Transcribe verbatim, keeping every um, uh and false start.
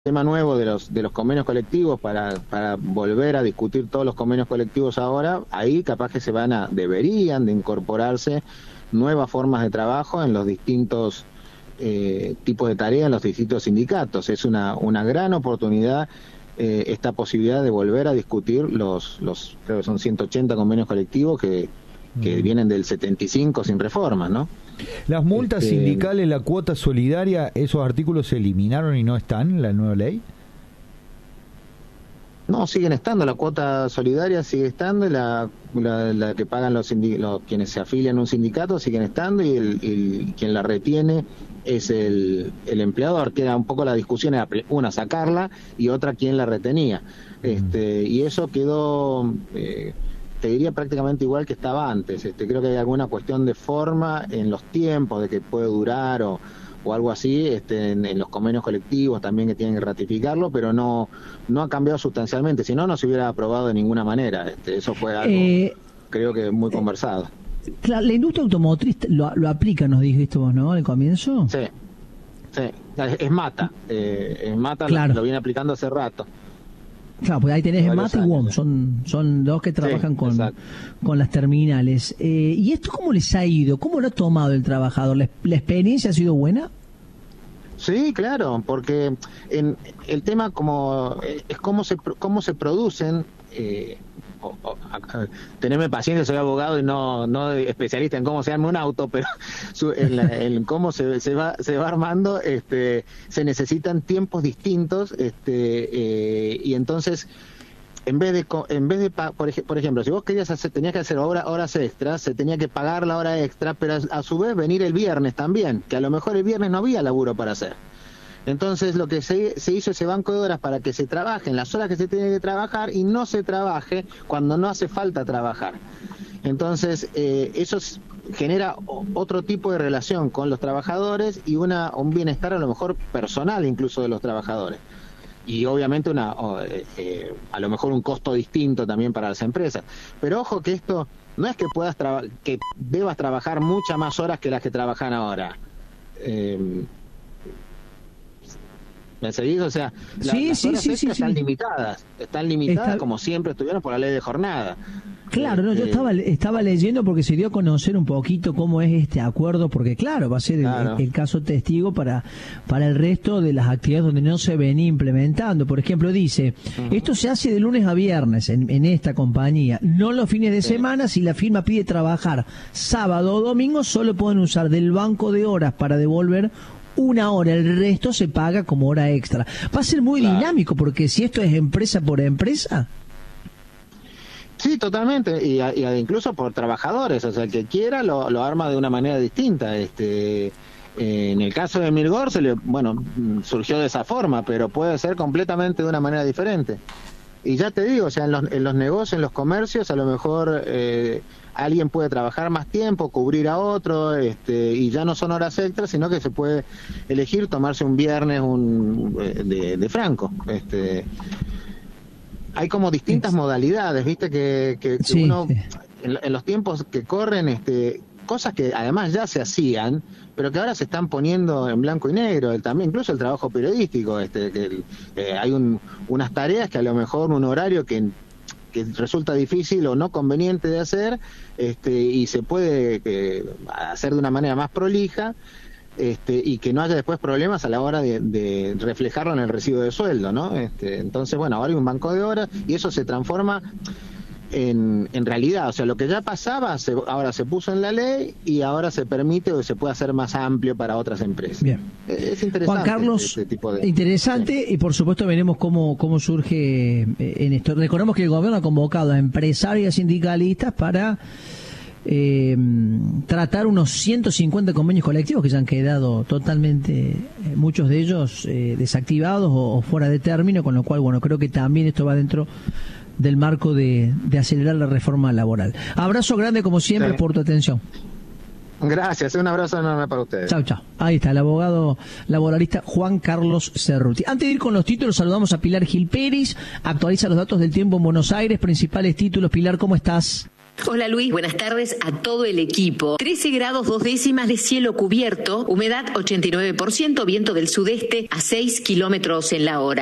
tema nuevo de los de los convenios colectivos para para volver a discutir todos los convenios colectivos ahora, ahí capaz que se van a, deberían de incorporarse nuevas formas de trabajo en los distintos eh, tipos de tareas, en los distintos sindicatos. Es una, una gran oportunidad eh, esta posibilidad de volver a discutir los, los creo que son ciento ochenta convenios colectivos que, que mm. vienen del setenta y cinco sin reformas, ¿no? Las multas este, sindicales, la cuota solidaria, ¿esos artículos se eliminaron y no están en la nueva ley? No, siguen estando, la cuota solidaria sigue estando, y la, la, la que pagan los, los quienes se afilian a un sindicato siguen estando, y el, el quien la retiene es el, el empleador, que era un poco la discusión, era una sacarla y otra quien la retenía. Este, y eso quedó... Eh, te diría prácticamente igual que estaba antes. Este, creo que hay alguna cuestión de forma en los tiempos, de que puede durar o, o algo así, este, en, en los convenios colectivos también que tienen que ratificarlo, pero no no ha cambiado sustancialmente, si no, no se hubiera aprobado de ninguna manera. Este, eso fue algo, eh, creo que muy conversado. Claro, la industria automotriz lo, lo aplica, nos dijiste vos, ¿no? Al comienzo. Sí, sí, es Mata, eh, es Mata, claro. lo, lo viene aplicando hace rato. Claro, pues ahí tenés Mata y W O M, son, son dos que trabajan sí, con, con las terminales. Eh, ¿Y esto cómo les ha ido? ¿Cómo lo ha tomado el trabajador? ¿La, la experiencia ha sido buena? Sí, claro, porque en el tema como es cómo se cómo se producen. Eh, o, o, a, tenerme paciencia, soy abogado y no no especialista en cómo se arma un auto, pero su, en, la, en cómo se, se va se va armando, este se necesitan tiempos distintos, este eh, y entonces en vez de en vez de por, ej, por ejemplo, si vos querías hacer, tenías que hacer hora, horas extras, se tenía que pagar la hora extra, pero a, a su vez venir el viernes también, que a lo mejor el viernes no había laburo para hacer. Entonces lo que se, se hizo ese banco de horas para que se trabajen las horas que se tiene que trabajar y no se trabaje cuando no hace falta trabajar. Entonces eh, eso genera otro tipo de relación con los trabajadores y una un bienestar a lo mejor personal incluso de los trabajadores. Y obviamente una eh, a lo mejor un costo distinto también para las empresas. Pero ojo que esto no es que puedas traba- que debas trabajar muchas más horas que las que trabajan ahora. Eh, ¿Me seguís? O sea, la, sí, las sí, horas sí, extras sí, están sí. limitadas, están limitadas Está... como siempre estuvieron por la ley de jornada. Claro, no, yo estaba estaba leyendo porque se dio a conocer un poquito cómo es este acuerdo, porque claro, va a ser claro. el, el caso testigo para para el resto de las actividades donde no se venía implementando. Por ejemplo, dice, uh-huh. esto se hace de lunes a viernes en, en esta compañía, no los fines de sí. semana. Si la firma pide trabajar sábado o domingo, solo pueden usar del banco de horas para devolver una hora, el resto se paga como hora extra. Va a ser muy claro. dinámico, porque si esto es empresa por empresa... Sí, totalmente, y, y incluso por trabajadores, o sea, el que quiera lo, lo arma de una manera distinta. Este, eh, en el caso de Mirgor, se le, bueno, surgió de esa forma, pero puede ser completamente de una manera diferente. Y ya te digo, o sea, en los, en los negocios, en los comercios, a lo mejor eh, alguien puede trabajar más tiempo, cubrir a otro, este, y ya no son horas extras, sino que se puede elegir tomarse un viernes un, de, de franco. Este, hay como distintas modalidades, viste, que, que, que sí, uno, sí. En, en los tiempos que corren, este, cosas que además ya se hacían, pero que ahora se están poniendo en blanco y negro, el, también incluso el trabajo periodístico, este, que eh, hay un, unas tareas que a lo mejor un horario que, que resulta difícil o no conveniente de hacer, este, y se puede eh, hacer de una manera más prolija, este, y que no haya después problemas a la hora de, de reflejarlo en el recibo de sueldo, ¿no? Este, entonces, bueno, ahora hay un banco de horas y eso se transforma en, en realidad, o sea, lo que ya pasaba se, ahora se puso en la ley y ahora se permite o se puede hacer más amplio para otras empresas. Bien. Es interesante. Juan Carlos, este, este tipo de... interesante, sí. Y por supuesto veremos cómo, cómo surge en esto. Recordemos que el gobierno ha convocado a empresarios sindicalistas para eh, tratar unos ciento cincuenta convenios colectivos que ya han quedado totalmente, eh, muchos de ellos eh, desactivados o, o fuera de término, con lo cual, bueno, creo que también esto va dentro del marco de, de acelerar la reforma laboral. Abrazo grande como siempre, sí. por tu atención. Gracias, un abrazo enorme para ustedes. Chao, chao. Ahí está el abogado laboralista Juan Carlos Cerruti. Antes de ir con los títulos, saludamos a Pilar Gil Pérez, actualiza los datos del tiempo en Buenos Aires, principales títulos. Pilar, ¿cómo estás? Hola Luis, buenas tardes a todo el equipo. trece grados dos décimas de cielo cubierto, humedad ochenta y nueve por ciento, viento del sudeste a seis kilómetros en la hora.